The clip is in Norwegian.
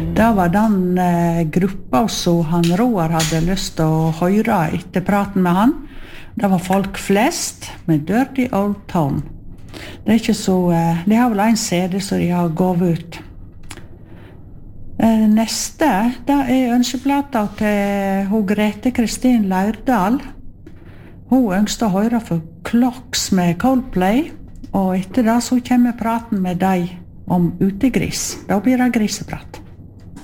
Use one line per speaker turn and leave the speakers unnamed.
Det var den gruppa som han Roar hadde lyst til å høre etter praten med han. Det var folk flest med Dirty Old Tom. Det ikke så, de har vel en CD som de har gått ut. Neste, det ønskeplata til hun Grete Kristin Leirdal. Hun ønsker å høre for Clocks med Coldplay, og etter det så kommer praten med deg om utegris. Da blir det griseprat.